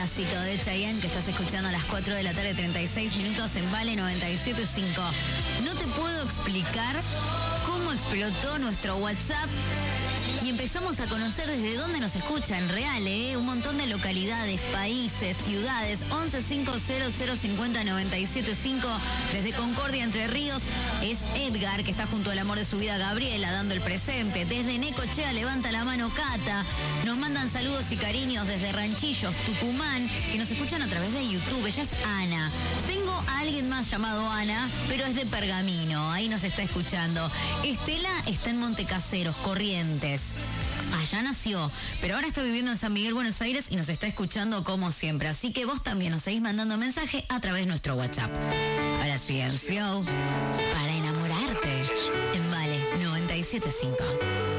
clásico de Chayanne que estás escuchando a las 4 de la tarde, 36 minutos en Vale 97.5. No te puedo explicar cómo explotó nuestro WhatsApp y empezamos a conocer desde dónde nos escuchan, real, un montón de localidades, países, ciudades. 1150050975 desde Concordia, Entre Ríos, es Edgar, que está junto al amor de su vida, Gabriela, dando el presente. Desde Necochea, levanta la mano Cata. Nos mandan saludos y cariños desde Ranchillos, Tucumán, que nos escuchan a través de YouTube. Ella es Ana. Tengo a alguien más llamado Ana, pero es de Pergamino, ahí nos está escuchando. Estela está en Montecaseros, Corrientes. Allá nació, pero ahora está viviendo en San Miguel, Buenos Aires, y nos está escuchando como siempre. Así que vos también nos seguís mandando mensaje a través de nuestro WhatsApp. Ahora sí, el show para enamorarte en Vale 97.5.